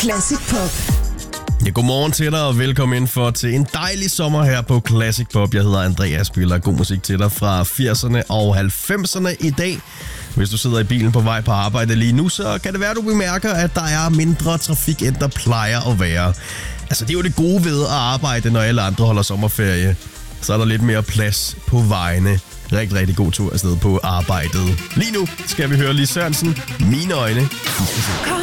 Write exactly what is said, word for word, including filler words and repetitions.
Classic Pop. Ja, godmorgen til dig, og velkommen ind for til en dejlig sommer her på Classic Pop. Jeg hedder Andreas, spiller god musik til dig fra firserne og halvfemserne i dag. Hvis du sidder i bilen på vej på arbejde lige nu, så kan det være, at du bemærker, at der er mindre trafik, end der plejer at være. Altså, det er jo det gode ved at arbejde, når alle andre holder sommerferie. Så er der lidt mere plads på vejene. Rigtig, rigtig god tur afsted på arbejdet. Lige nu skal vi høre Lis Sørensen, Mine Øjne.